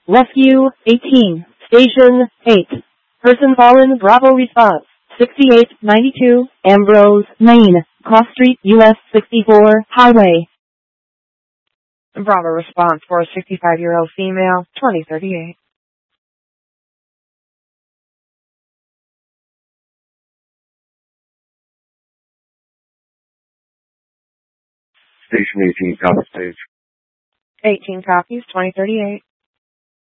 Rescue 18. Station 8. Person fallen. Bravo response. 6892 Ambrose, Maine, Cross Street, US 64, Highway. Bravo response for a 65-year-old female, 2038. Station 18, copy stage. 18 copies, 2038.